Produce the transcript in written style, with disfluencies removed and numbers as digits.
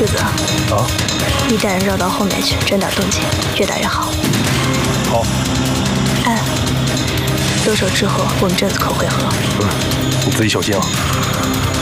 世子， 啊， 你带人绕到后面去，侦打动静，越大越好。 好。 动手之后，我们镇子口会合。 你自己小心啊。